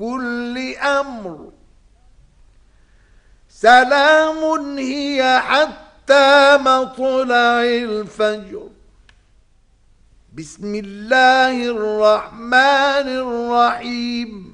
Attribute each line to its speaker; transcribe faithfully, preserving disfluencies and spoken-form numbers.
Speaker 1: كل أمر سلام هي حتى مطلع الفجر. بسم الله الرحمن الرحيم.